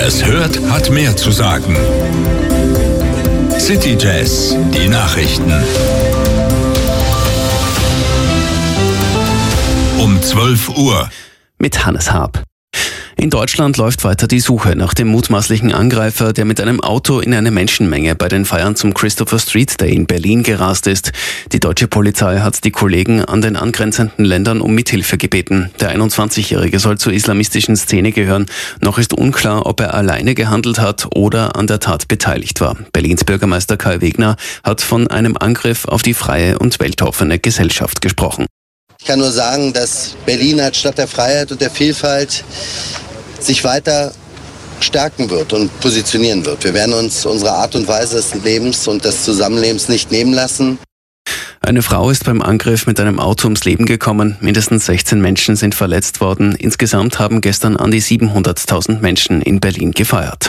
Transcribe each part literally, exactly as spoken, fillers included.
Wer es hört, hat mehr zu sagen. City Jazz, die Nachrichten. Um zwölf Uhr. Mit Hannes Haab. In Deutschland läuft weiter die Suche nach dem mutmaßlichen Angreifer, der mit einem Auto in eine Menschenmenge bei den Feiern zum Christopher Street Day in Berlin gerast ist. Die deutsche Polizei hat die Kollegen an den angrenzenden Ländern um Mithilfe gebeten. Der einundzwanzigjährige soll zur islamistischen Szene gehören. Noch ist unklar, ob er alleine gehandelt hat oder an der Tat beteiligt war. Berlins Bürgermeister Kai Wegner hat von einem Angriff auf die freie und weltoffene Gesellschaft gesprochen. Ich kann nur sagen, dass Berlin als Stadt der Freiheit und der Vielfalt sich weiter stärken wird und positionieren wird. Wir werden uns unsere Art und Weise des Lebens und des Zusammenlebens nicht nehmen lassen. Eine Frau ist beim Angriff mit einem Auto ums Leben gekommen. Mindestens sechzehn Menschen sind verletzt worden. Insgesamt haben gestern an die siebenhunderttausend Menschen in Berlin gefeiert.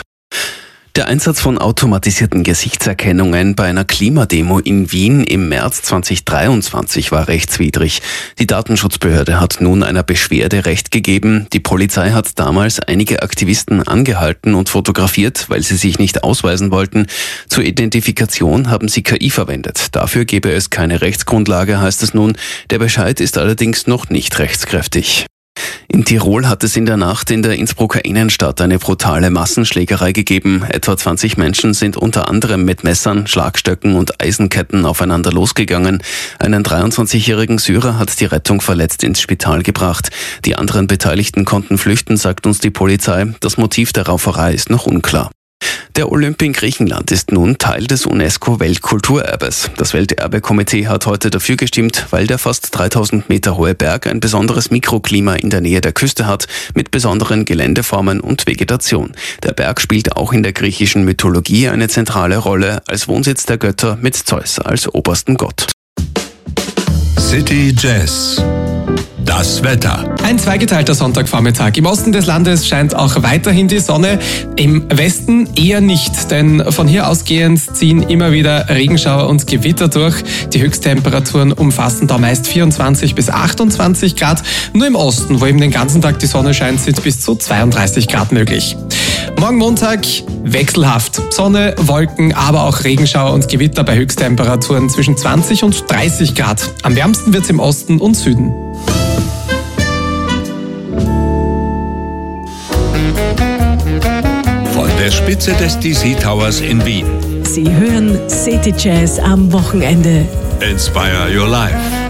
Der Einsatz von automatisierten Gesichtserkennungen bei einer Klimademo in Wien im März zweitausenddreiundzwanzig war rechtswidrig. Die Datenschutzbehörde hat nun einer Beschwerde Recht gegeben. Die Polizei hat damals einige Aktivisten angehalten und fotografiert, weil sie sich nicht ausweisen wollten. Zur Identifikation haben sie K I verwendet. Dafür gebe es keine Rechtsgrundlage, heißt es nun. Der Bescheid ist allerdings noch nicht rechtskräftig. In Tirol hat es in der Nacht in der Innsbrucker Innenstadt eine brutale Massenschlägerei gegeben. Etwa zwanzig Menschen sind unter anderem mit Messern, Schlagstöcken und Eisenketten aufeinander losgegangen. Einen dreiundzwanzigjährigen Syrer hat die Rettung verletzt ins Spital gebracht. Die anderen Beteiligten konnten flüchten, sagt uns die Polizei. Das Motiv der Rauferei ist noch unklar. Der Olymp in Griechenland ist nun Teil des UNESCO-Weltkulturerbes. Das Welterbekomitee hat heute dafür gestimmt, weil der fast dreitausend Meter hohe Berg ein besonderes Mikroklima in der Nähe der Küste hat, mit besonderen Geländeformen und Vegetation. Der Berg spielt auch in der griechischen Mythologie eine zentrale Rolle als Wohnsitz der Götter mit Zeus als obersten Gott. City Jazz. Das Wetter. Ein zweigeteilter Sonntagvormittag. Im Osten des Landes scheint auch weiterhin die Sonne, im Westen eher nicht, denn von hier ausgehend ziehen immer wieder Regenschauer und Gewitter durch. Die Höchsttemperaturen umfassen da meist vierundzwanzig bis achtundzwanzig Grad. Nur im Osten, wo eben den ganzen Tag die Sonne scheint, sind bis zu zweiunddreißig Grad möglich. Morgen Montag wechselhaft. Sonne, Wolken, aber auch Regenschauer und Gewitter bei Höchsttemperaturen zwischen zwanzig und dreißig Grad. Am wärmsten wird's im Osten und Süden. Von der Spitze des D C Towers in Wien. Sie hören City Jazz am Wochenende. Inspire your life.